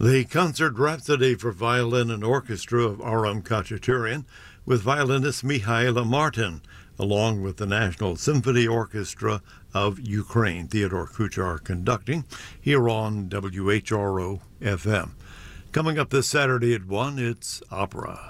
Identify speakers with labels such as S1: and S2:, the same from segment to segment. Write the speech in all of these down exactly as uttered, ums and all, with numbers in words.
S1: The Concert Rhapsody for Violin and Orchestra of Aram Khachaturian with violinist Mihaela Martin, along with the National Symphony Orchestra of Ukraine. Theodore Kuchar conducting here on W H R O F M. Coming up this Saturday at one, it's opera.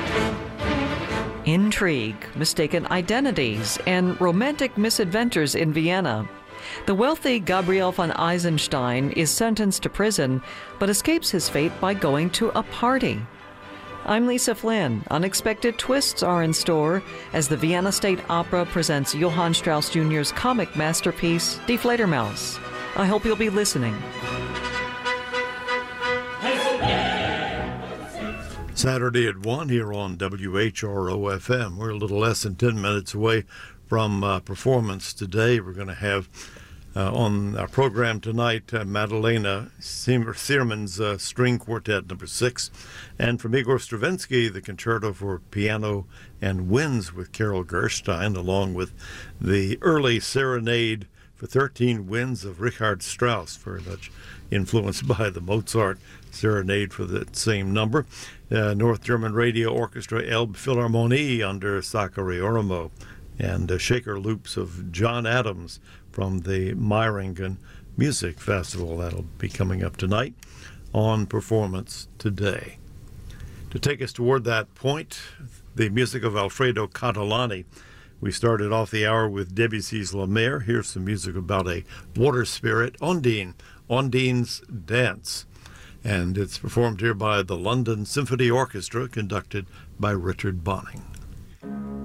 S2: Intrigue, mistaken identities, and romantic misadventures in Vienna. The wealthy Gabriel von Eisenstein is sentenced to prison, but escapes his fate by going to a party. I'm Lisa Flynn. Unexpected twists are in store as the Vienna State Opera presents Johann Strauss Junior's comic masterpiece, Die Fledermaus. I hope you'll be listening.
S1: Saturday at one here on W H R O F M. We're a little less than ten minutes away from uh, performance today. We're going to have uh, on our program tonight uh, Madalena Thiermann's uh, String Quartet number six, and from Igor Stravinsky, the Concerto for Piano and Winds with Carol Gerstein, along with the early Serenade for thirteen Winds of Richard Strauss, very much influenced by the Mozart Serenade for that same number. Uh, North German Radio Orchestra Elbphilharmonie under Sakari Oramo, and uh, Shaker Loops of John Adams from the Meiringen Music Festival. That'll be coming up tonight on Performance Today. To take us toward that point, the music of Alfredo Catalani. We started off the hour with Debussy's La Mer. Here's some music about a water spirit, Ondine, Ondine's Dance. And it's performed here by the London Symphony Orchestra, conducted by Richard Bonning.